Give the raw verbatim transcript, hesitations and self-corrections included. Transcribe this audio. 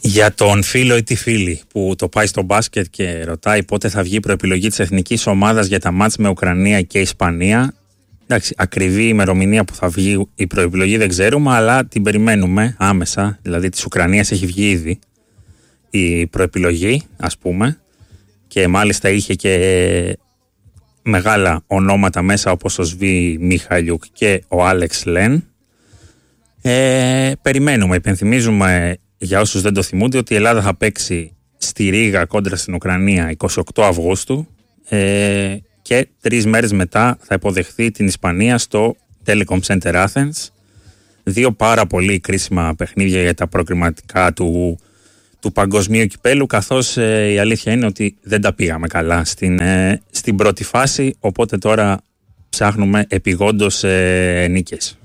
Για τον φίλο ή τη φίλη που το πάει στο μπάσκετ και ρωτάει πότε θα βγει η προεπιλογή της εθνικής ομάδας για τα μάτς με Ουκρανία και Ισπανία. Εντάξει, ακριβή ημερομηνία που θα βγει η προεπιλογή δεν ξέρουμε, αλλά την περιμένουμε άμεσα. Δηλαδή της Ουκρανίας έχει βγει ήδη η προεπιλογή, ας πούμε, και μάλιστα είχε και μεγάλα ονόματα μέσα όπως ο Σβί Μιχαλιούκ και ο Άλεξ Λεν. Ε, περιμένουμε, υπενθυμίζουμε για όσους δεν το θυμούνται ότι η Ελλάδα θα παίξει στη Ρήγα κόντρα στην Ουκρανία εικοστή όγδοη Αυγούστου ε, και τρεις μέρες μετά θα υποδεχθεί την Ισπανία στο Telecom Center Athens. Δύο πάρα πολύ κρίσιμα παιχνίδια για τα προκριματικά του, του παγκοσμίου κυπέλου, καθώς ε, η αλήθεια είναι ότι δεν τα πήγαμε καλά στην, ε, στην πρώτη φάση, οπότε τώρα ψάχνουμε επειγόντως ε, νίκες.